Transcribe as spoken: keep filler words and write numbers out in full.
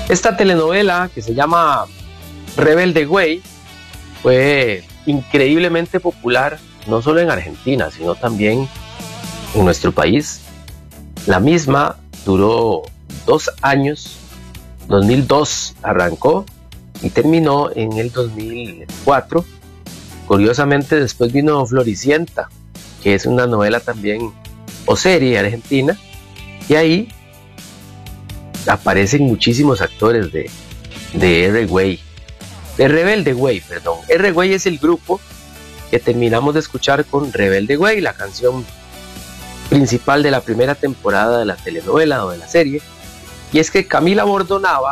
Esta telenovela, que se llama Rebelde Way, fue increíblemente popular, no solo en Argentina, sino también en nuestro país. La misma duró dos años, dos mil dos arrancó y terminó en el dos mil cuatro. Curiosamente, después vino Floricienta, que es una novela también o serie argentina, y ahí aparecen muchísimos actores de, de R Way, de Rebelde Way, perdón. R Way es el grupo que terminamos de escuchar con Rebelde Way, la canción principal de la primera temporada de la telenovela o de la serie. Y es que Camila Bordonaba